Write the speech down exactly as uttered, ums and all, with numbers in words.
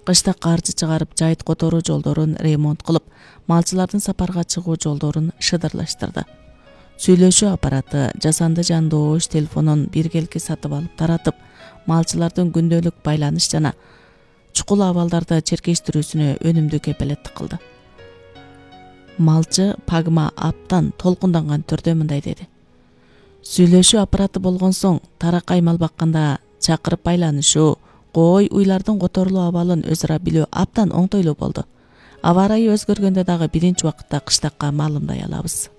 кышта каржы чыгарып жайыт которуу жолдорун ремонт кылып, малчылардын сапарга чыгуу жолдорун шыдырлаштырды. Сүйлөшүү аппараты, жасанды жандоош телефонун биргелки сатып алып таратып, малчылардын күндөлүк байланыш жана чукул абалдарды черкештирүүсүнө өнүмдүү кепилеттик кылды. Малчы Пагма аптан толкунданган түрдө мындай деди. Сүйлөшүү аппараты болгон соң таракай мал бакканда чакырып байланышуу, кой уйлардын которулуу абалын өз ара билүү аптан оңтойлуу болду. Аба ырайы өзгөргөндө дагы биринчи убакытта кыштакка маалымдай алабыз.